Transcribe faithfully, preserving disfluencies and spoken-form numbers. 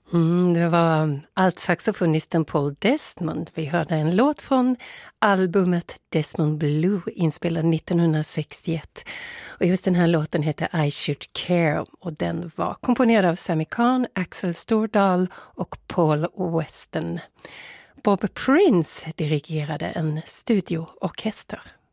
Mm, det var altsaxofonisten Paul Desmond. Vi hörde en låt från albumet Desmond Blue inspelad nittonhundrasextioett. Och just den här låten heter I Should Care och den var komponerad av Sammy Cahn, Axel Stordahl och Paul Weston. Bob Prince dirigerade en studioorkester.